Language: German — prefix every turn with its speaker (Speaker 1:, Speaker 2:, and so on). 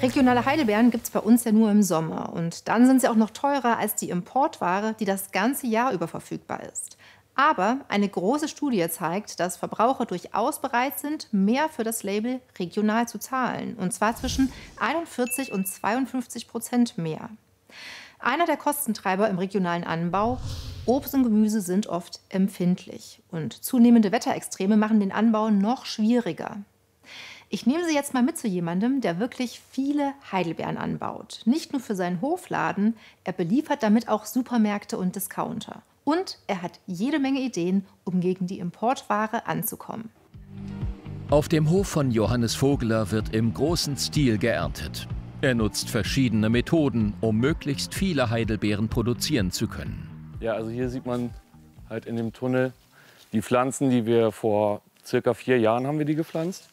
Speaker 1: Regionale Heidelbeeren gibt es bei uns ja nur im Sommer. Und dann sind sie auch noch teurer als die Importware, die das ganze Jahr über verfügbar ist. Aber eine große Studie zeigt, dass Verbraucher durchaus bereit sind, mehr für das Label regional zu zahlen. Und zwar zwischen 41 und 52% mehr. Einer der Kostentreiber im regionalen Anbau: Obst und Gemüse sind oft empfindlich. Und zunehmende Wetterextreme machen den Anbau noch schwieriger. Ich nehme Sie jetzt mal mit zu jemandem, der wirklich viele Heidelbeeren anbaut. Nicht nur für seinen Hofladen, er beliefert damit auch Supermärkte und Discounter. Und er hat jede Menge Ideen, um gegen die Importware anzukommen.
Speaker 2: Auf dem Hof von Johannes Vogler wird im großen Stil geerntet. Er nutzt verschiedene Methoden, um möglichst viele Heidelbeeren produzieren zu können.
Speaker 3: Ja, also hier sieht man halt in dem Tunnel die Pflanzen, die wir vor circa 4 Jahren haben wir die gepflanzt.